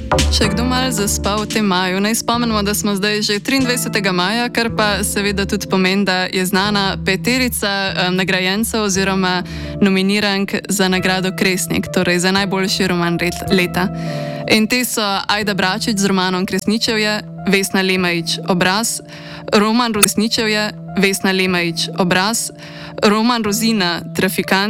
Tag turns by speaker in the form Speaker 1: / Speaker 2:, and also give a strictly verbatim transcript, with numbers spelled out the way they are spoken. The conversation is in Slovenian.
Speaker 1: Če kdo malo zaspal v tem maju, naj spomnimo, da smo zdaj že triindvajsetega maja, kar pa seveda tudi pomeni, da je znana peterica um, nagrajencev oziroma nominirank za nagrado Kresnik, torej za najboljši roman leta. In te so Ajda Bračič z romanom Kresničevje, Vesna Lemajić Obraz, Roman Resničevje, Vesna Lemajić Obraz, Roman Rozina Trafikant,